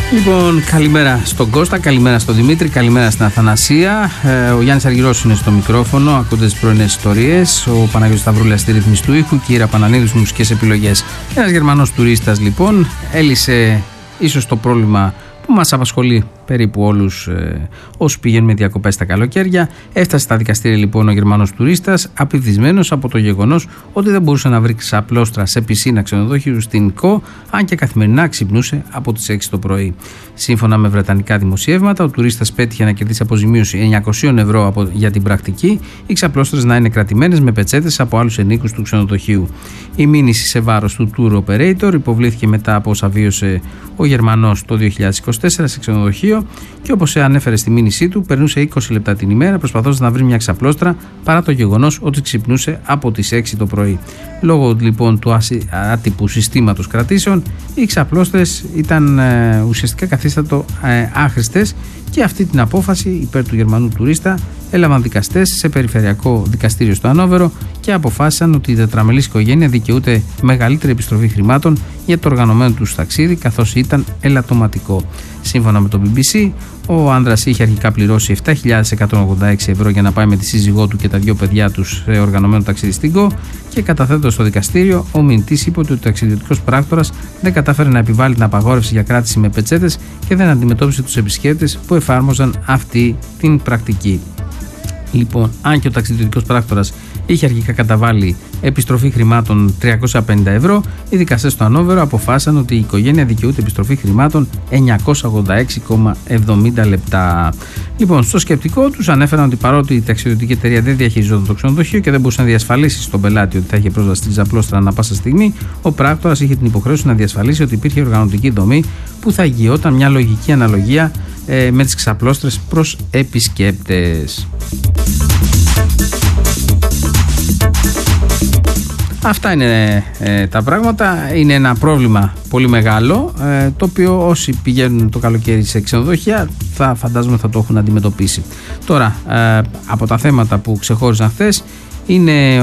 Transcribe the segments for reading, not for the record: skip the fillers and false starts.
Λοιπόν, καλημέρα στον Κώστα, καλημέρα στον Δημήτρη, καλημέρα στην Αθανασία. Ο Γιάννης Αργυρός είναι στο μικρόφωνο, ακούτε τις πρωινές ιστορίες. Ο Παναγιώτης Σταυρούλας στη ρύθμιση του ήχου και η Ήρα Πανανίδης μουσικές επιλογές. Ένας Γερμανός τουρίστας λοιπόν έλυσε ίσως το πρόβλημα που μας απασχολεί περίπου όλους όσους πηγαίνουμε διακοπές τα καλοκαίρια. Έφτασε στα δικαστήρια λοιπόν ο Γερμανός τουρίστας, απειβδισμένος από το γεγονός ότι δεν μπορούσε να βρει ξαπλώστρα σε πισίνα ξενοδοχείου στην ΚΟ, αν και καθημερινά ξυπνούσε από τις 6 το πρωί. Σύμφωνα με βρετανικά δημοσιεύματα, ο τουρίστας πέτυχε να κερδίσει αποζημίωση 900 ευρώ για την πρακτική, οι ξαπλώστρες να είναι κρατημένες με πετσέτες από άλλους ενίκους του ξενοδοχείου. Η μήνυση σε βάρος του tour operator υποβλήθηκε μετά από όσα βίωσε ο Γερμανός το 2024 σε ξενοδοχείο και όπως ανέφερε στη μήνυσή του, περνούσε 20 λεπτά την ημέρα προσπαθώντας να βρει μια ξαπλώστρα παρά το γεγονός ότι ξυπνούσε από τις 6 το πρωί. Λόγω λοιπόν του άτυπου συστήματος κρατήσεων, οι ξαπλώστρες ήταν ουσιαστικά καθίστατο άχρηστες και αυτή την απόφαση υπέρ του Γερμανού τουρίστα έλαβαν δικαστές σε περιφερειακό δικαστήριο στο Ανόβερο και αποφάσισαν ότι η τετραμελής οικογένεια δικαιούται μεγαλύτερη επιστροφή χρημάτων για το οργανωμένο τους ταξίδι, καθώς ήταν ελαττωματικό. Σύμφωνα με το BBC, ο άνδρας είχε αρχικά πληρώσει 7.186 ευρώ για να πάει με τη σύζυγό του και τα δύο παιδιά του σε οργανωμένο ταξίδι στην ΚΟ και καταθέτοντας στο δικαστήριο, ο μηνυτής είπε ότι ο ταξιδιωτικός πράκτορας δεν κατάφερε να επιβάλει την απαγόρευση για κράτηση με πετσέτες και δεν αντιμετώπισε τους επισκέπτες που εφάρμοζαν αυτή την πρακτική. Λοιπόν, αν και ο ταξιδιωτικός πράκτορας είχε αρχικά καταβάλει επιστροφή χρημάτων 350 ευρώ, οι δικαστές στο Ανόβερο αποφάσισαν ότι η οικογένεια δικαιούται επιστροφή χρημάτων 986,70 λεπτά. Λοιπόν, στο σκεπτικό τους ανέφεραν ότι παρότι η ταξιδιωτική εταιρεία δεν διαχειριζόταν το ξενοδοχείο και δεν μπορούσε να διασφαλίσει στον πελάτη ότι θα είχε πρόσβαση στην ξαπλώστρα ανά πάσα στιγμή, ο πράκτορας είχε την υποχρέωση να διασφαλίσει ότι υπήρχε οργανωτική δομή που θα εγγυόταν μια λογική αναλογία με τις ξαπλώστρες προς επισκέπτες. Αυτά είναι τα πράγματα. Είναι ένα πρόβλημα πολύ μεγάλο, το οποίο όσοι πηγαίνουν το καλοκαίρι σε ξενοδοχεία θα φαντάζομαι θα το έχουν αντιμετωπίσει. Τώρα, από τα θέματα που ξεχώριζαν χθες είναι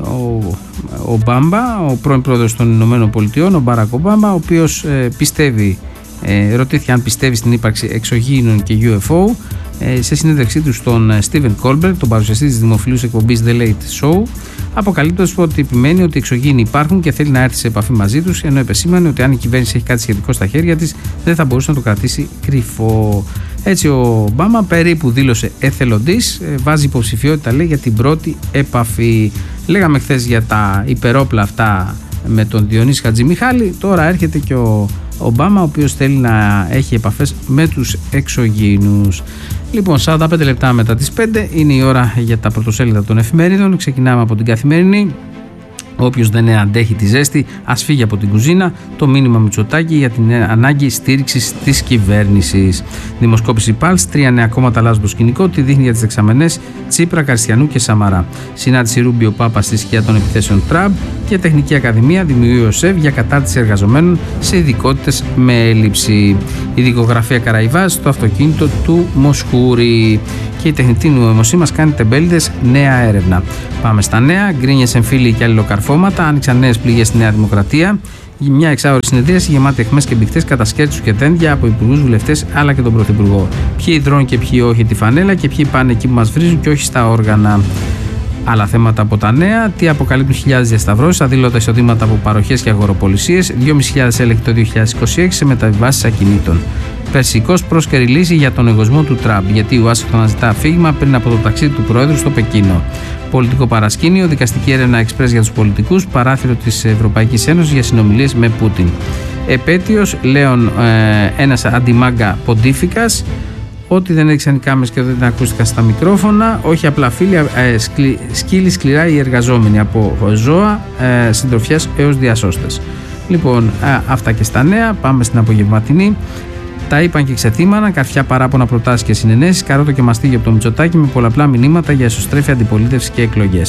ο Μπάμπα, ο πρώην πρόεδρος των Ηνωμένων Πολιτειών, ο Μπάρακ Ομπάμα, ο οποίος πιστεύει, ρωτήθηκε αν πιστεύει στην ύπαρξη εξωγήινων και UFO. Σε συνέντευξή του στον Στίβεν Κόλμπερτ, τον παρουσιαστή της δημοφιλούς εκπομπής The Late Show, αποκαλύπτοντας ότι επιμένει ότι οι εξωγήινοι υπάρχουν και θέλει να έρθει σε επαφή μαζί τους, ενώ επεσήμανε ότι αν η κυβέρνηση έχει κάτι σχετικό στα χέρια της, δεν θα μπορούσε να το κρατήσει κρυφό. Έτσι, ο Ομπάμα περίπου δήλωσε εθελοντής, βάζει υποψηφιότητα λέει για την πρώτη επαφή. Λέγαμε χθες για τα υπερόπλα αυτά με τον Διονύση Χατζημιχάλη, τώρα έρχεται και ο Ομπάμα, ο οποίος θέλει να έχει επαφές με τους εξωγήινους. Λοιπόν, 45 λεπτά μετά τις 5 είναι η ώρα για τα πρωτοσέλιδα των εφημερίδων. Ξεκινάμε από την Καθημερινή. Όποιος δεν αντέχει τη ζέστη, ας φύγει από την κουζίνα. Το μήνυμα Μητσοτάκη για την ανάγκη στήριξης της κυβέρνησης. Δημοσκόπηση Pulse, 3 νέα κόμματα αλλάζουν το σκηνικό. Τη δείχνει για τις δεξαμενές Τσίπρα, Καριστιανού και Σαμαρά. Συνάντηση Ρούμπιο Πάπα στη σκιά των επιθέσεων Τραμπ και Τεχνική Ακαδημία δημιουργεί ο ΣΕΒ για κατάρτιση εργαζομένων σε ειδικότητες με έλλειψη. Η δικογραφία Καραϊβάς στο αυτοκίνητο του Μοσχούρη. Και η τεχνητή νοημοσύνη μας κάνει τεμπέληδες, νέα έρευνα. Πάμε στα νέα. Γκρίνιες, εμφύλοι και αλληλοκαρφώματα. Άνοιξαν νέες πληγές στη Νέα Δημοκρατία. Μια εξάωρη συνεδρίαση γεμάτη αιχμές και μπιχτές, κατασκέτους και δέντια από υπουργούς, βουλευτές αλλά και τον Πρωθυπουργό. Ποιοι δρώνουν και ποιοι όχι τη φανέλα και ποιοι πάνε εκεί που μας βρίζουν και όχι στα όργανα. Άλλα θέματα από τα νέα. Τι αποκαλύπτουν χιλιάδες διασταυρώσεις, αδήλωτα εισοδήματα από παροχές και αγοροπολισίες. 2.500 έλεγχοι το 2026 σε μεταβιβάσεις ακινήτων. Περσικός πρόσκαιρη λύση για τον εγωισμό του Τραμπ, γιατί η Ουάσιγκτον αναζητά αφήγημα πριν από το ταξίδι του Προέδρου στο Πεκίνο. Πολιτικό παρασκήνιο, δικαστική έρευνα εξπρές για τους πολιτικούς, παράθυρο της Ευρωπαϊκής Ένωσης για συνομιλίες με Πούτιν. Επέτειος, Λέων, ένας αντιμάγκα ποντίφικας. Ό,τι δεν έδειξαν οι κάμερες και δεν ακούστηκαν στα μικρόφωνα, όχι απλά φίλοι, σκύλοι σκληρά οι εργαζόμενοι από ζώα, συντροφιάς έως διασώστες. Λοιπόν, αυτά και στα νέα. Πάμε στην απογευματινή. Τα είπαν και ξεθύμαναν, καρφιά παράπονα, προτάσεις και συνενέσεις, καρότο και μαστίγιο από το Μητσοτάκη με πολλαπλά μηνύματα για εσωστρέφεια, αντιπολίτευση και εκλογές.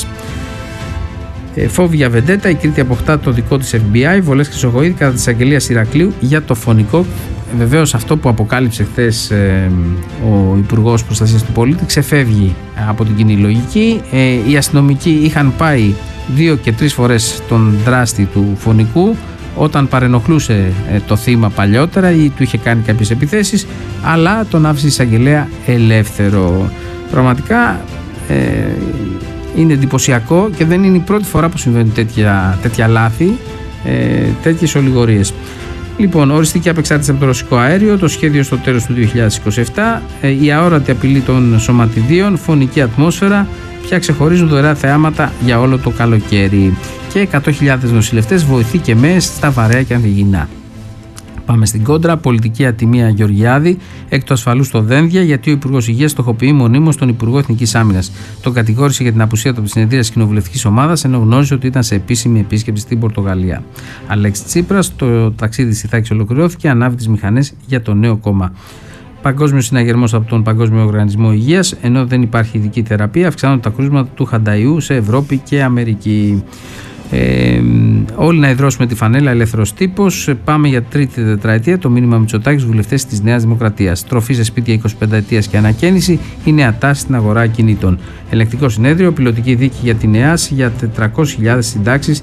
Φόβη για βεντέτα, η Κρήτη αποκτά το δικό της FBI, βολές Χρυσοχοΐδη κατά της αγγελίας Ηρακλείου για το φωνικό. Βεβαίως αυτό που αποκάλυψε χθες ο Υπουργός Προστασίας του Πολίτη ξεφεύγει από την κοινή λογική. Οι αστυνομικοί είχαν πάει 2 και 3 φορές τον δράστη του φωνικού, όταν παρενοχλούσε το θύμα παλιότερα ή του είχε κάνει κάποιες επιθέσεις, αλλά τον άφησε η εισαγγελέα ελεύθερο. Πραγματικά είναι εντυπωσιακό και δεν είναι η πρώτη φορά που συμβαίνουν τέτοια λάθη, τέτοιες ολιγορίες. Λοιπόν, οριστική απεξάρτηση από το ρωσικό αέριο, το σχέδιο στο τέλος του 2027, η αόρατη απειλή των σωματιδίων, φωνική ατμόσφαιρα, πια ξεχωρίζουν δωρεά θεάματα για όλο το καλοκαίρι. Και 100.000 νοσηλευτές βοηθεί και ΜΕΕΣ στα βαρέα και ανθυγιεινά. Πάμε στην κόντρα. Πολιτική ατιμία Γεωργιάδη εκ του ασφαλού στο Δένδια, γιατί ο Υπουργός Υγείας στοχοποιεί μονίμως τον Υπουργό Εθνικής Άμυνας. Τον κατηγόρησε για την απουσία του από τη συνεδρία της κοινοβουλευτικής ομάδας, ενώ γνώριζε ότι ήταν σε επίσημη επίσκεψη στην Πορτογαλία. Αλέξη Τσίπρας, το ταξίδι της Ιθάκης ολοκληρώθηκε, ανάβει τις μηχανές για το νέο κόμμα. Παγκόσμιος συναγερμός από τον Παγκόσμιο Οργανισμό Υγείας, ενώ δεν υπάρχει ειδική θεραπεία, αυξάνονται τα κρούσματα του χανταϊού σε Ευρώπη και Αμερική. Όλοι να ιδρώσουμε τη φανέλα ελεύθερος τύπος. Πάμε για τρίτη τετραετία. Το μήνυμα Μητσοτάκης στους βουλευτές της Νέας Δημοκρατίας. Τροφή σε σπίτια 25 ετίας και ανακαίνιση. Η νέα τάση στην αγορά ακινήτων. Ελεκτικό συνέδριο. Πιλωτική δίκη για την ΕΑΣ για 400.000 συντάξεις.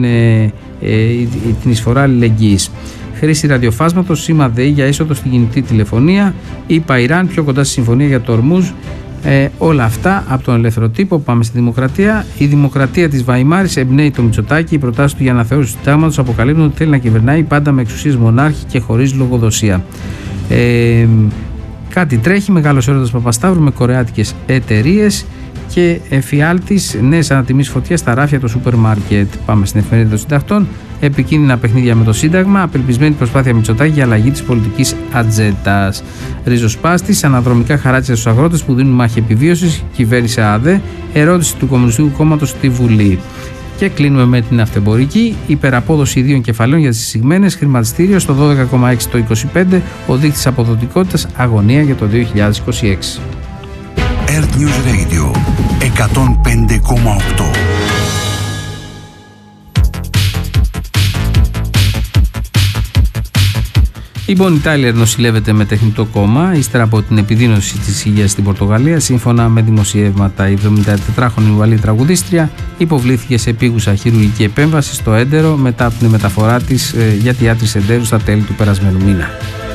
Την εισφορά αλληλεγγύης. Χρήση ραδιοφάσματος. Σήμα ΔΕΗ για είσοδο στην κινητή τηλεφωνία. ΗΠΑ Ιράν πιο κοντά στη συμφωνία για το Ορμούζ. Όλα αυτά από τον ελεύθερο τύπο. Πάμε στη Δημοκρατία. Η Δημοκρατία της Βαϊμάρης εμπνέει το Μητσοτάκη. Οι προτάσεις του για αναθεώρηση του συντάγματος αποκαλύπτουν ότι θέλει να κυβερνάει πάντα με εξουσίες μονάρχη και χωρίς λογοδοσία. Κάτι τρέχει. Μεγάλος έρωτας Παπασταύρου με κορεάτικες εταιρείες και εφιάλτης νέες ανατιμήσεις φωτιές στα ράφια του σούπερ μάρκετ. Πάμε στην εφημερίδα των συντακτών. Επικίνδυνα παιχνίδια με το Σύνταγμα. Απελπισμένη προσπάθεια Μητσοτάκη για αλλαγή της πολιτικής ατζέντας. Ριζοσπάστης. Αναδρομικά χαράτσια στους αγρότες που δίνουν μάχη επιβίωσης. Κυβέρνησε ΑΔΕ. Ερώτηση του Κομμουνιστικού Κόμματος στη Βουλή. Και κλείνουμε με την αυτεμπορική. Υπεραπόδοση ιδίων κεφαλαίων για τις εισηγμένες. Χρηματιστήριο στο 12,6 το 25. Ο δείκτης αποδοτικότητας αγωνία για το 2026. Earth News Radio 105,8. Η Bonnie Tyler νοσηλεύεται με τεχνητό κόμμα ύστερα από την επιδείνωση της υγείας στην Πορτογαλία. Σύμφωνα με δημοσιεύματα, η 74χρονη Ουαλή τραγουδίστρια υποβλήθηκε σε επίγουσα χειρουργική επέμβαση στο έντερο μετά από την μεταφορά της για διάτρηση εντέρου στα τέλη του περασμένου μήνα.